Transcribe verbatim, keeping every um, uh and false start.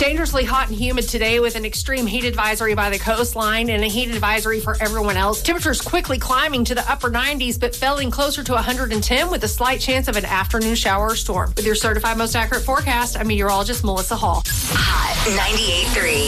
dangerously hot and humid today with an extreme heat advisory by the coastline and a heat advisory for everyone else. Temperatures quickly climbing to the upper nineties, but falling closer to one hundred ten with a slight chance of an afternoon shower or storm. With your certified most accurate forecast, I'm meteorologist Melissa Hall. Hot ninety-eight point three.